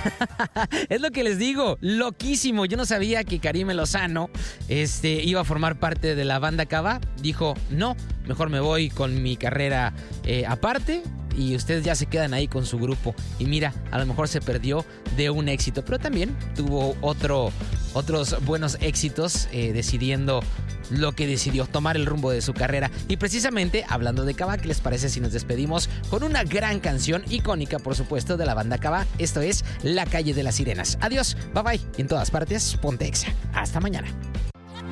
Es lo que les digo, loquísimo. Yo no sabía que Karime Lozano iba a formar parte de la banda Cabá. Dijo, no, mejor me voy con mi carrera aparte y ustedes ya se quedan ahí con su grupo. Y mira, a lo mejor se perdió de un éxito, pero también tuvo otros buenos éxitos decidiendo lo que decidió, tomar el rumbo de su carrera. Y precisamente, hablando de Cabá, ¿qué les parece si nos despedimos con una gran canción icónica, por supuesto, de la banda Cabá? Esto es La Calle de las Sirenas. Adiós, bye bye, y en todas partes, ponte Exa. Hasta mañana.